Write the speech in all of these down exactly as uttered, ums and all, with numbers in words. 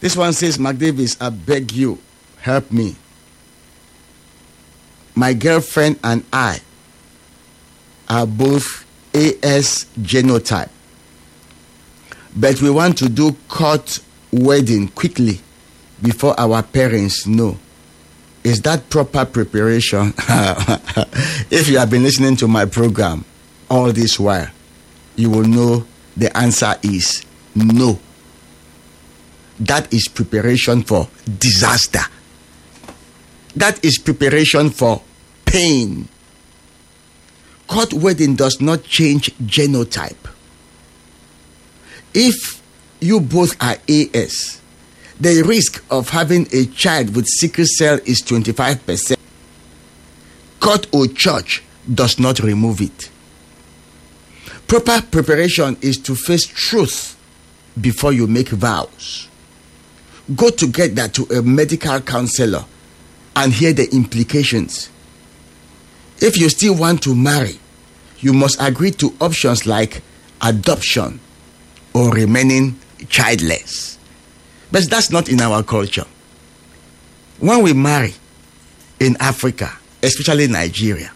This one says, McDavis, I beg you, help me. My girlfriend and I are both A S genotype, but we want to do court wedding quickly before our parents know. Is that proper preparation? If you have been listening to my program all this while, you will know the answer is no. That is preparation for disaster. That is preparation for pain. Court wedding does not change genotype. If you both are A S, the risk of having a child with sickle cell is twenty-five percent. Court or church does not remove it. Proper preparation is to face truth before you make vows. Go together to a medical counselor and hear the implications. If you still want to marry, you must agree to options like adoption or remaining childless. But that's not in our culture. When we marry in Africa, especially Nigeria,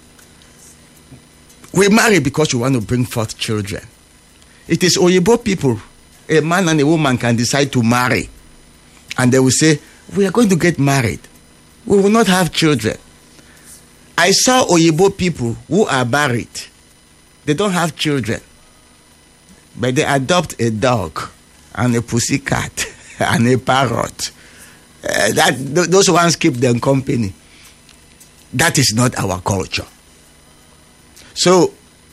we marry because we want to bring forth children. It is Oyibo people, a man and a woman can decide to marry, and they will say, we are going to get married. We will not have children. I saw Oyibo people who are married. They don't have children, but they adopt a dog and a pussycat and a parrot. Uh, that th- those ones keep them company. That is not our culture. So